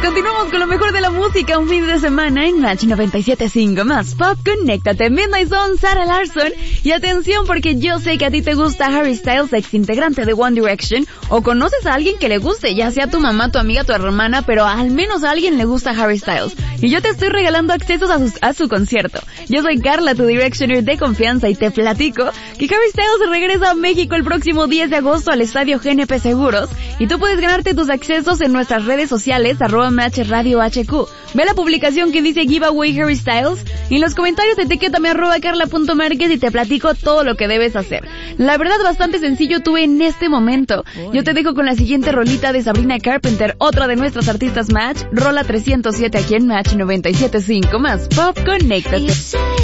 Continuamos con lo mejor de la música, un fin de semana en Match 97.5 más Pop. Conéctate, Midnight Zone, Sarah Larsson. Y atención, porque yo sé que a ti te gusta Harry Styles, ex integrante de One Direction, o conoces a alguien que le guste, ya sea tu mamá, tu amiga, tu hermana, pero al menos a alguien le gusta Harry Styles. Y yo te estoy regalando accesos a su concierto. Yo soy Carla, tu Directioner de confianza, y te platico que Harry Styles regresa a México el próximo 10 de agosto al estadio GNP Seguros, y tú puedes ganarte tus accesos en nuestras redes sociales, @Match Radio HQ. Ve la publicación que dice Giveaway Harry Styles, y en los comentarios etiquétame @Carla.Márquez y te platico todo lo que debes hacer. La verdad, bastante sencillo tú en este momento. Yo te dejo con la siguiente rolita de Sabrina Carpenter, otra de nuestras artistas Match, rola 307 aquí en Match 97.5 más Pop. Conéctate.